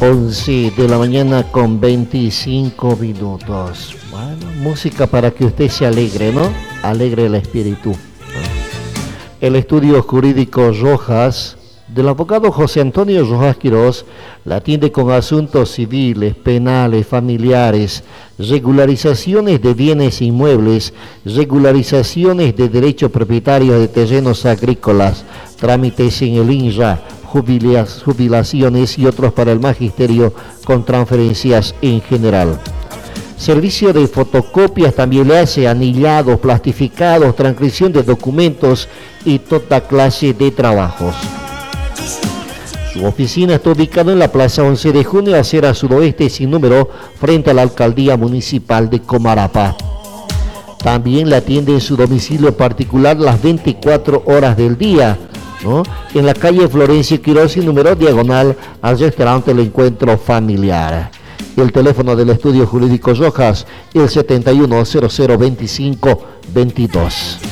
11 de la mañana con 25 minutos. Bueno, música para que usted se alegre, ¿no? Alegre el espíritu, ¿no? El estudio jurídico Rojas, del abogado José Antonio Rojas Quirós, la atiende con asuntos civiles, penales, familiares, regularizaciones de bienes inmuebles, regularizaciones de derechos propietarios de terrenos agrícolas, trámites en el INRA, jubilaciones y otros para el magisterio con transferencias en general. Servicio de fotocopias también le hace, anillados, plastificados, transcripción de documentos y toda clase de trabajos. Su oficina está ubicada en la Plaza 11 de Junio, acera suroeste sin número, frente a la Alcaldía Municipal de Comarapa. También la atiende en su domicilio particular las 24 horas del día, ¿no? En la calle Florencio Quirós, número diagonal al restaurante El Encuentro Familiar. El teléfono del estudio jurídico Rojas, el 71002522.